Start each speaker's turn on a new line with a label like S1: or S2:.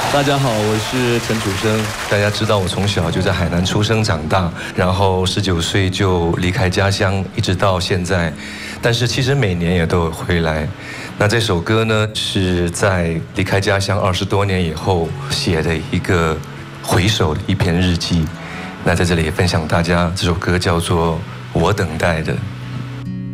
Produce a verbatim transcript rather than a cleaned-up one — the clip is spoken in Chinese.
S1: 大家好，我是陈楚生。大家知道我从小就在海南出生长大，然后十九岁就离开家乡，一直到现在。但是其实每年也都有回来。那这首歌呢，是在离开家乡二十多年以后写的一个回首的一篇日记。那在这里也分享大家，这首歌叫做《我等待的》。